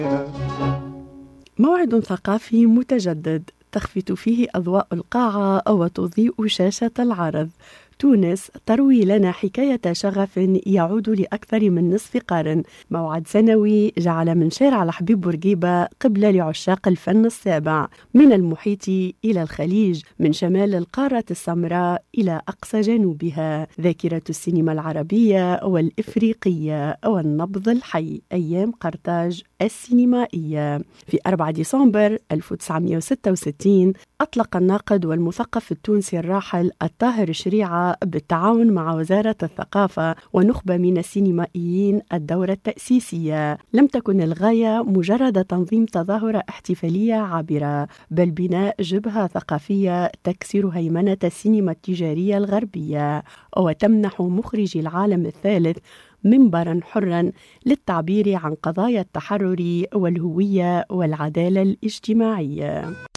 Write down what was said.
موعد ثقافي متجدد تخفت فيه أضواء القاعة وتضيء شاشة العرض. تونس تروي لنا حكاية شغف يعود لأكثر من نصف قرن. موعد سنوي جعل من شارع الحبيب بورقيبة قبلة لعشاق الفن السابع، من المحيط إلى الخليج، من شمال القارة السمراء إلى أقصى جنوبها. ذاكرة السينما العربية والإفريقية والنبض الحي، أيام قرطاج السينمائية. في 4 ديسمبر 1966 أطلق الناقد والمثقف التونسي الراحل الطاهر شريعة بالتعاون مع وزارة الثقافة ونخبة من السينمائيين الدورة التأسيسية. لم تكن الغاية مجرد تنظيم تظاهرة احتفالية عابرة، بل بناء جبهة ثقافية تكسر هيمنة السينما التجارية الغربية وتمنح مخرجي العالم الثالث منبرا حرا للتعبير عن قضايا التحرر والهوية والعدالة الاجتماعية.